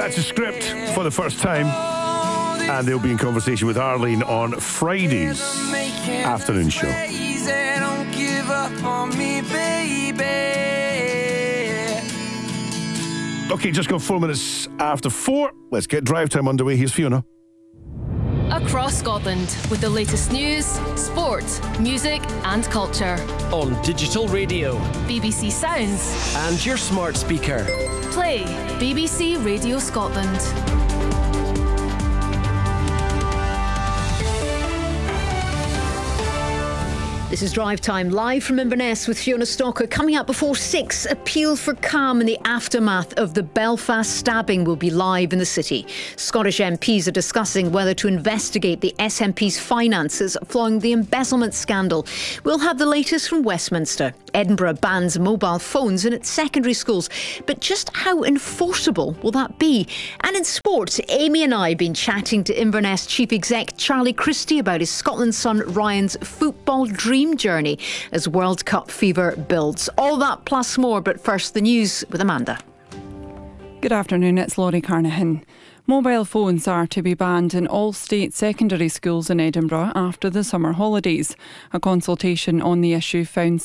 That's a script for the first time, and they'll be in conversation with Arlene on Friday's afternoon show. Don't give up on me, baby. Okay, just got 4 minutes after 4. Let's get drive time underway. Here's Fiona. Across Scotland with the latest news, sport, music and culture. On digital radio, BBC Sounds and your smart speaker. Play BBC Radio Scotland. This is Drive Time, live from Inverness with Fiona Stalker. Coming up before 6, appeal for calm in the aftermath of the Belfast stabbing will be live in the city. Scottish MPs are discussing whether to investigate the SNP's finances following the embezzlement scandal. We'll have the latest from Westminster. Edinburgh bans mobile phones in its secondary schools. But just how enforceable will that be? And in sports, Amy and I have been chatting to Inverness Chief Exec Charlie Christie about his Scotland son Ryan's football dream journey as World Cup fever builds. All that plus more, but first the news with Amanda. Good afternoon, it's Laurie Carnahan. Mobile phones are to be banned in all state secondary schools in Edinburgh after the summer holidays. A consultation on the issue found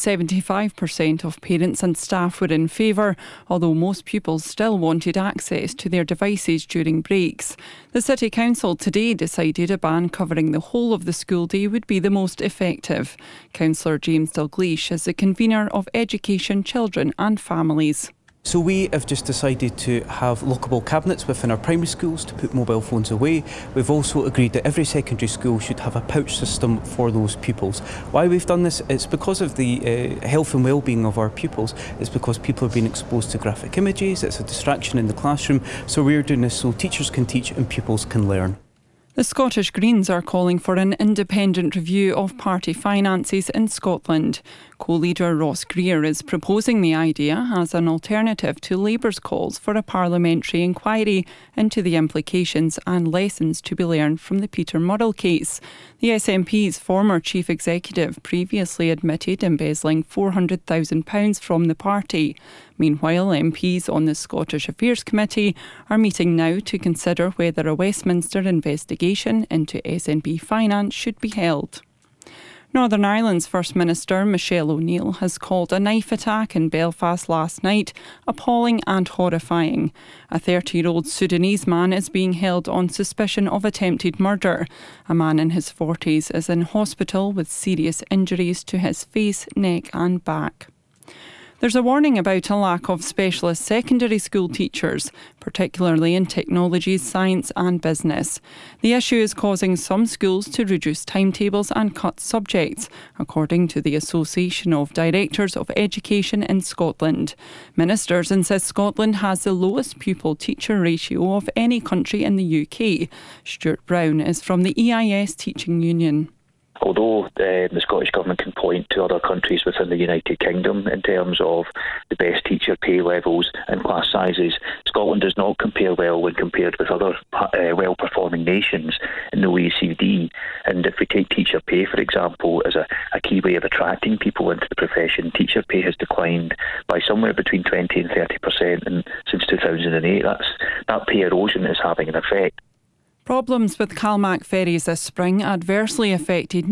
75% of parents and staff were in favour, although most pupils still wanted access to their devices during breaks. The City Council today decided a ban covering the whole of the school day would be the most effective. Councillor James Dalgleish is the convener of Education, Children and Families. So we have just decided to have lockable cabinets within our primary schools to put mobile phones away. We've also agreed that every secondary school should have a pouch system for those pupils. Why we've done this, it's because of the health and well-being of our pupils. It's because people are being exposed to graphic images. It's a distraction in the classroom. So we're doing this so teachers can teach and pupils can learn. The Scottish Greens are calling for an independent review of party finances in Scotland. Co-leader Ross Greer is proposing the idea as an alternative to Labour's calls for a parliamentary inquiry into the implications and lessons to be learned from the Peter Murrell case. The SNP's former chief executive previously admitted embezzling £400,000 from the party. Meanwhile, MPs on the Scottish Affairs Committee are meeting now to consider whether a Westminster investigation into SNP finance should be held. Northern Ireland's First Minister Michelle O'Neill has called a knife attack in Belfast last night appalling and horrifying. A 30-year-old Sudanese man is being held on suspicion of attempted murder. A man in his 40s is in hospital with serious injuries to his face, neck and back. There's a warning about a lack of specialist secondary school teachers, particularly in technology, science and business. The issue is causing some schools to reduce timetables and cut subjects, according to the Association of Directors of Education in Scotland. Ministers insist Scotland has the lowest pupil-teacher ratio of any country in the UK. Stuart Brown is from the EIS Teaching Union. Although the Scottish Government can point to other countries within the United Kingdom in terms of the best teacher pay levels and class sizes, Scotland does not compare well when compared with other well-performing nations in the OECD. And if we take teacher pay, for example, as a key way of attracting people into the profession, teacher pay has declined by somewhere between 20 and 30% since 2008. That pay erosion is having an effect. Problems with Calmac ferries this spring adversely affected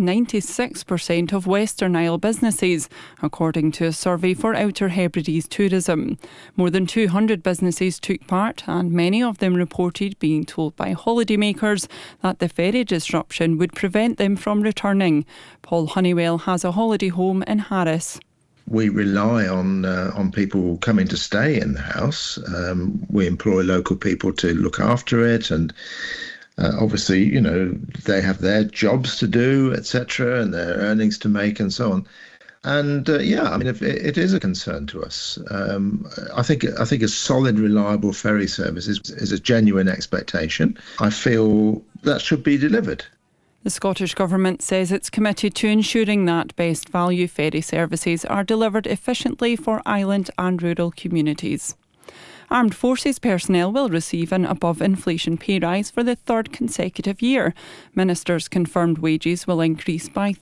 96% of Western Isle businesses, according to a survey for Outer Hebrides Tourism. More than 200 businesses took part, and many of them reported being told by holidaymakers that the ferry disruption would prevent them from returning. Paul Honeywell has a holiday home in Harris. We rely on people coming to stay in the house. We employ local people to look after it, and obviously, you know, they have their jobs to do, etc., and their earnings to make, and so on. And it is a concern to us. I think a solid, reliable ferry service is a genuine expectation. I feel that should be delivered. The Scottish Government says it's committed to ensuring that best value ferry services are delivered efficiently for island and rural communities. Armed Forces personnel will receive an above-inflation pay rise for the third consecutive year. Ministers confirmed wages will increase by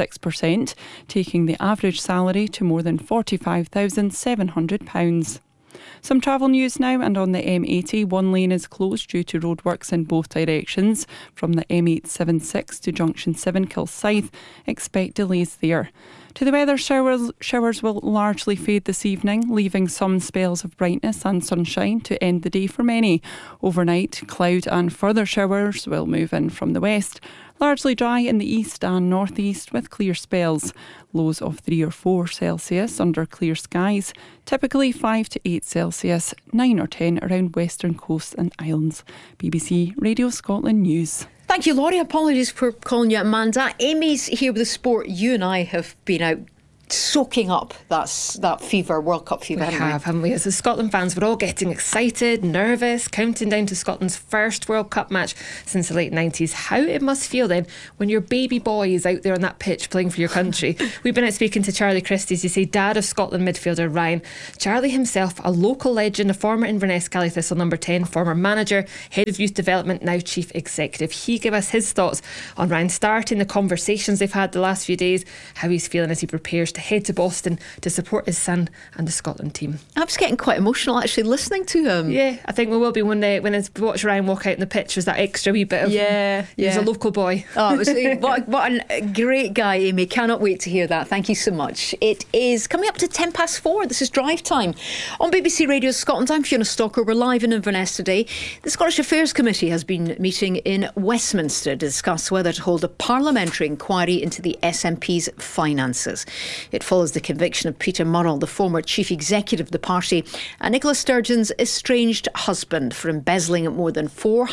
3.6%, taking the average salary to more than £45,700. Some travel news now, and on the M80, one lane is closed due to roadworks in both directions from the M876 to Junction 7 Kilsyth. Expect delays there. To the weather, showers will largely fade this evening, leaving some spells of brightness and sunshine to end the day for many. Overnight, cloud and further showers will move in from the west. Largely dry in the east and northeast with clear spells. Lows of 3 or 4 Celsius under clear skies. Typically 5 to 8 Celsius, 9 or 10 around western coasts and islands. BBC Radio Scotland News. Thank you, Laurie. Apologies for calling you Amanda. Amy's here with the sport. You and I have been out soaking up that fever, World Cup fever. Haven't we? As the Scotland fans, we're all getting excited, nervous, counting down to Scotland's first World Cup match since the late 90s. How it must feel then when your baby boy is out there on that pitch playing for your country. We've been out speaking to Charlie Christie, as you say, dad of Scotland midfielder Ryan. Charlie himself, a local legend, a former Inverness Cally Thistle number 10, former manager, head of youth development, now chief executive. He gave us his thoughts on Ryan starting, the conversations they've had the last few days, how he's feeling as he prepares to head to Boston to support his son and the Scotland team. I was getting quite emotional actually listening to him. Yeah, I think we will be when I watch Ryan walk out in the pitch. Was that extra wee bit of he was a local boy. Oh, it was what a great guy, Amy. Cannot wait to hear that. Thank you so much. It is coming up to 4:10. This is Drive Time on BBC Radio Scotland. I'm Fiona Stocker. We're live in Inverness today. The Scottish Affairs Committee has been meeting in Westminster to discuss whether to hold a parliamentary inquiry into the SNP's finances. It follows the conviction of Peter Murrell, the former chief executive of the party, and Nicola Sturgeon's estranged husband, for embezzling at more than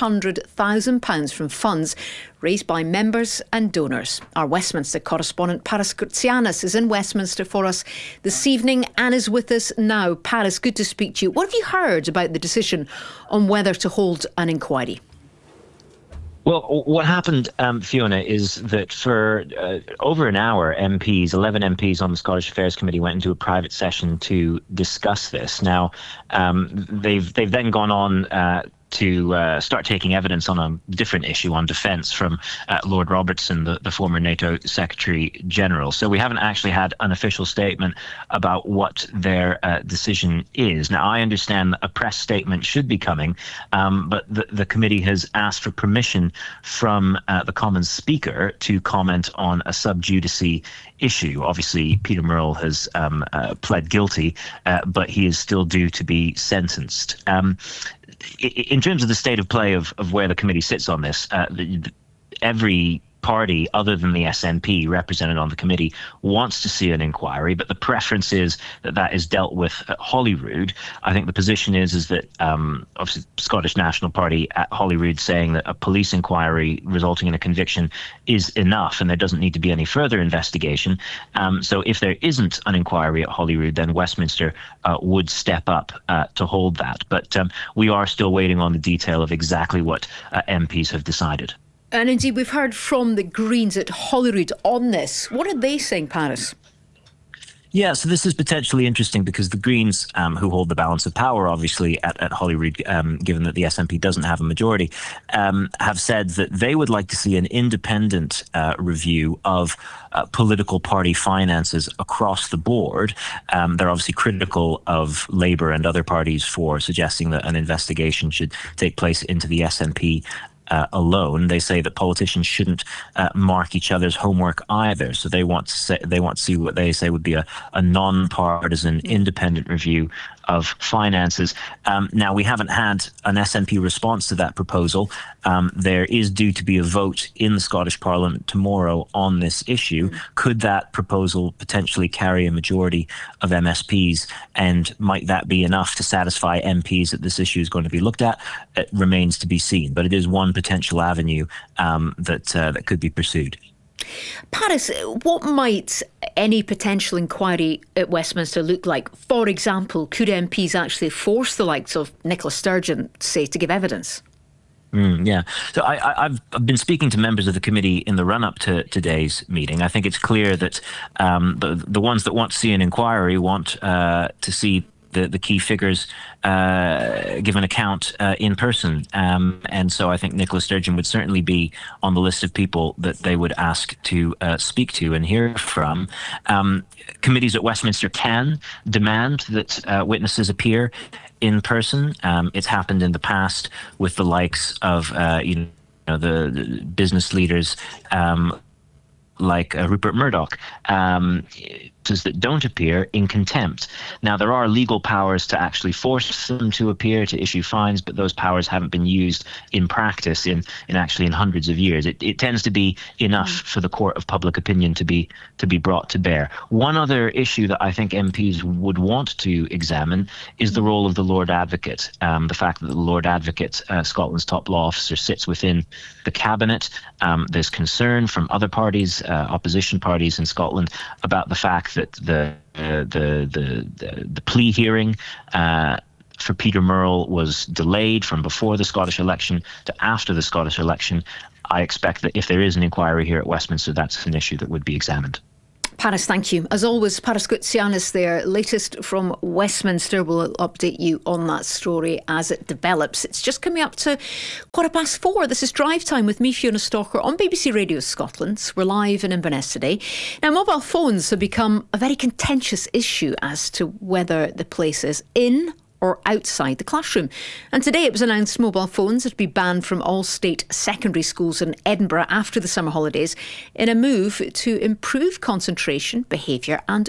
£400,000 from funds raised by members and donors. Our Westminster correspondent Paris Kurtsianis is in Westminster for us this evening and is with us now. Paris, good to speak to you. What have you heard about the decision on whether to hold an inquiry? Well, what happened, Fiona, is that for over an hour, 11 MPs on the Scottish Affairs Committee went into a private session to discuss this. Now, they've then gone on to start taking evidence on a different issue, on defence, from Lord Robertson, the former NATO Secretary General. So we haven't actually had an official statement about what their decision is. Now, I understand that a press statement should be coming, but the committee has asked for permission from the Commons Speaker to comment on a sub judice issue. Obviously, Peter Murrell has pled guilty, but he is still due to be sentenced. In terms of the state of play of where the committee sits on this, every party other than the SNP represented on the committee wants to see an inquiry, but the preference is that is dealt with at Holyrood. I think the position is that obviously Scottish National Party at Holyrood saying that a police inquiry resulting in a conviction is enough and there doesn't need to be any further investigation. So if there isn't an inquiry at Holyrood, then Westminster would step up to hold that. But we are still waiting on the detail of exactly what MPs have decided. And indeed, we've heard from the Greens at Holyrood on this. What are they saying, Paris? Yeah, so this is potentially interesting because the Greens, who hold the balance of power, obviously, at Holyrood, given that the SNP doesn't have a majority, have said that they would like to see an independent review of political party finances across the board. They're obviously critical of Labour and other parties for suggesting that an investigation should take place into the SNP alone. They say that politicians shouldn't mark each other's homework either. So they want to see what they say would be a non-partisan, independent review of finances. Now, we haven't had an SNP response to that proposal. There is due to be a vote in the Scottish Parliament tomorrow on this issue. Could that proposal potentially carry a majority of MSPs? And might that be enough to satisfy MPs that this issue is going to be looked at? It remains to be seen. But it is one potential avenue that could be pursued. Paris, what might any potential inquiry at Westminster look like? For example, could MPs actually force the likes of Nicola Sturgeon, say, to give evidence? Yeah. So I've been speaking to members of the committee in the run-up to today's meeting. I think it's clear that the ones that want to see an inquiry want to see the key figures give an account in person. And so I think Nicola Sturgeon would certainly be on the list of people that they would ask to speak to and hear from. Committees at Westminster can demand that witnesses appear in person. It's happened in the past with the likes of the business leaders like Rupert Murdoch, that don't appear in contempt. Now, there are legal powers to actually force them to appear, to issue fines, but those powers haven't been used in practice in hundreds of years. It tends to be enough for the court of public opinion to be brought to bear. One other issue that I think MPs would want to examine is the role of the Lord Advocate. The fact that the Lord Advocate, Scotland's top law officer, sits within the cabinet. There's concern from other parties, opposition parties in Scotland, about the fact that the plea hearing for Peter Murrell was delayed from before the Scottish election to after the Scottish election. I expect that if there is an inquiry here at Westminster, that's an issue that would be examined. Paris, thank you. As always, Paris Goutsianis there. Latest from Westminster. We'll update you on that story as it develops. It's just coming up to 4:15. This is Drive Time with me, Fiona Stalker, on BBC Radio Scotland. We're live in Inverness today. Now, mobile phones have become a very contentious issue as to whether the place is in or outside the classroom. And today it was announced mobile phones would be banned from all state secondary schools in Edinburgh after the summer holidays in a move to improve concentration, behaviour and